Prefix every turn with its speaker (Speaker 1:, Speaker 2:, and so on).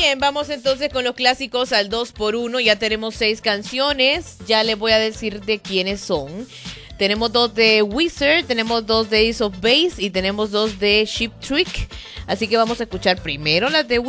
Speaker 1: bien, vamos entonces con los clásicos al 2x1. Ya tenemos 6 canciones. Ya les voy a decir de quiénes son. Tenemos 2 de Wizard, tenemos 2 de Ace of Base y tenemos 2 de Sheep Trick. Así que vamos a escuchar primero las de